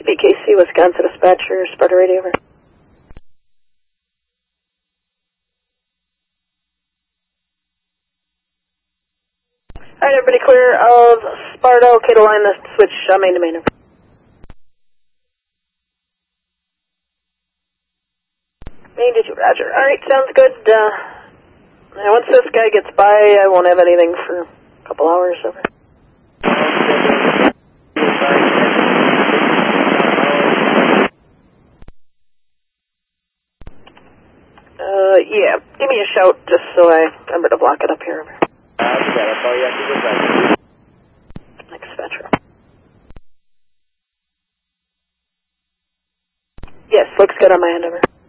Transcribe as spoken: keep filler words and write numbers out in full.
B K C, Wisconsin dispatcher, Sparta radio over. Alright, everybody clear of Sparta. Okay to line the switch uh, main to main over. Main digit, roger. Alright, sounds good. Uh, now once this guy gets by, I won't have anything for a couple hours over. Uh, yeah, give me a shout just so I remember to block it up here over. Next Metro. Yes, looks good on my end over.